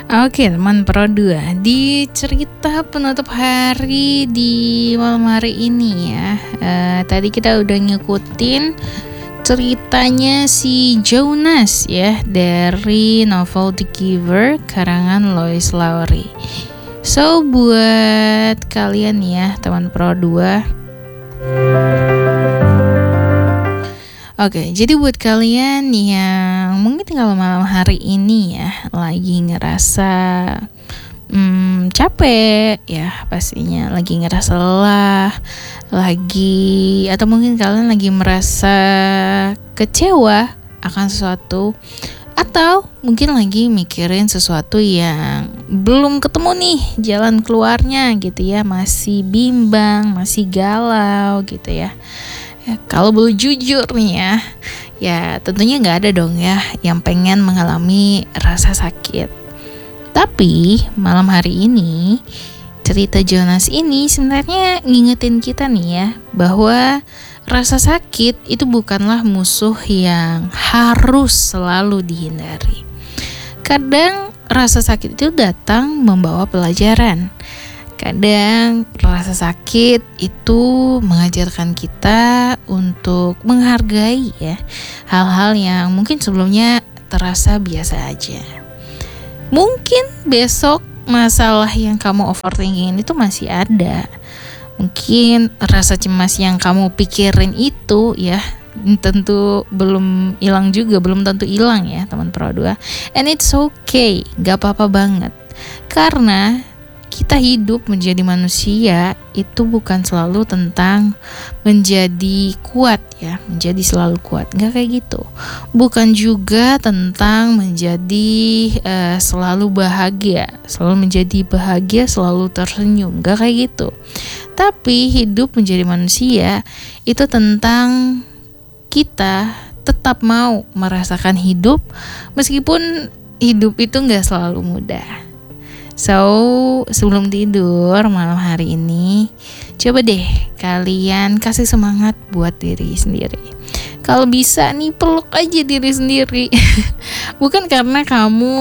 Oke teman Pro 2, di cerita penutup hari di malam hari ini ya, tadi kita udah ngikutin ceritanya si Jonas ya, dari novel The Giver karangan Lois Lowry. So buat kalian ya teman Pro 2, oke, jadi buat kalian yang mungkin kalau malam hari ini ya lagi ngerasa capek ya, pastinya lagi ngerasa lelah, lagi atau mungkin kalian lagi merasa kecewa akan sesuatu, atau mungkin lagi mikirin sesuatu yang belum ketemu nih jalan keluarnya gitu ya, masih bimbang, masih galau gitu ya. Kalau boleh jujur nih ya tentunya nggak ada dong ya yang pengen mengalami rasa sakit. Tapi malam hari ini cerita Jonas ini sebenarnya ngingetin kita nih ya, bahwa rasa sakit itu bukanlah musuh yang harus selalu dihindari. Kadang rasa sakit itu datang membawa pelajaran. Kadang rasa sakit itu mengajarkan kita untuk menghargai ya hal-hal yang mungkin sebelumnya terasa biasa aja. Mungkin besok masalah yang kamu overthinking itu masih ada. Mungkin rasa cemas yang kamu pikirin itu ya tentu belum hilang juga, belum tentu hilang ya teman Pro 2. And it's okay, gak apa-apa banget. Karena kita hidup menjadi manusia itu bukan selalu tentang menjadi kuat ya, menjadi selalu kuat, nggak kayak gitu. Bukan juga tentang menjadi selalu bahagia, selalu menjadi bahagia, selalu tersenyum, nggak kayak gitu. Tapi hidup menjadi manusia itu tentang kita tetap mau merasakan hidup meskipun hidup itu nggak selalu mudah. So, sebelum tidur malam hari ini, coba deh kalian kasih semangat buat diri sendiri. Kalau bisa nih peluk aja diri sendiri. Bukan karena kamu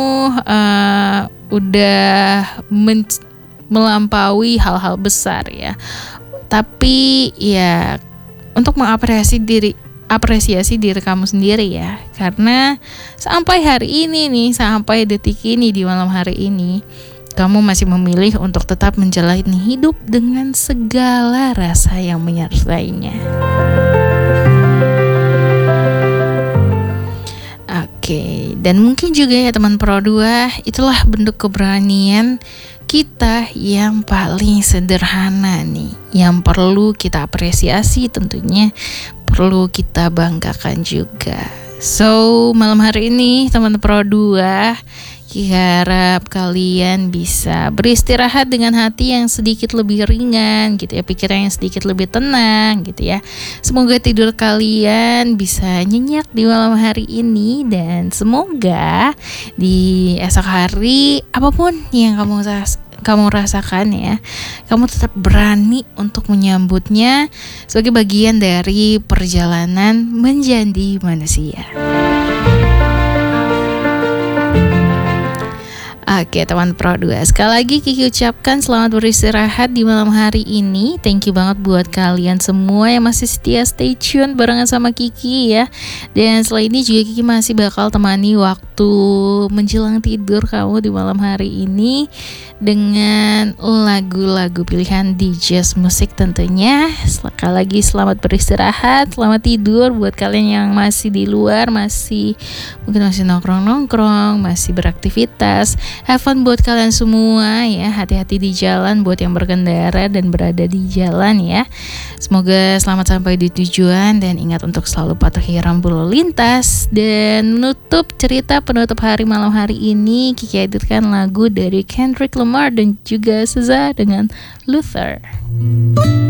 udah melampaui hal-hal besar ya, tapi ya untuk mengapresiasi diri kamu sendiri ya. Karena sampai hari ini nih, sampai detik ini di malam hari ini, kamu masih memilih untuk tetap menjalani hidup dengan segala rasa yang menyertainya. Oke, dan mungkin juga ya teman Pro 2, itulah bentuk keberanian kita yang paling sederhana nih, yang perlu kita apresiasi, tentunya perlu kita banggakan juga. So, malam hari ini teman Pro 2, harap kalian bisa beristirahat dengan hati yang sedikit lebih ringan gitu ya, pikiran yang sedikit lebih tenang gitu ya. Semoga tidur kalian bisa nyenyak di malam hari ini, dan semoga di esok hari apapun yang kamu rasakan ya, kamu tetap berani untuk menyambutnya sebagai bagian dari perjalanan menjadi manusia. Oke teman Pro 2, sekali lagi Kiki ucapkan selamat beristirahat di malam hari ini. Thank you banget buat kalian semua yang masih setia stay tune barengan sama Kiki ya. Dan setelah ini juga Kiki masih bakal temani waktu menjelang tidur kamu di malam hari ini dengan lagu-lagu pilihan di Jazz Musik tentunya. Sekali lagi selamat beristirahat, selamat tidur buat kalian yang masih di luar, mungkin masih nongkrong-nongkrong, masih beraktivitas. Have fun buat kalian semua ya, hati-hati di jalan buat yang berkendara dan berada di jalan ya. Semoga selamat sampai di tujuan, dan ingat untuk selalu patuhi rambu lalu lintas. Dan menutup cerita penutup hari malam hari ini, Kiki hadirkan lagu dari Kendrick Lamar dan juga SZA dengan Luther.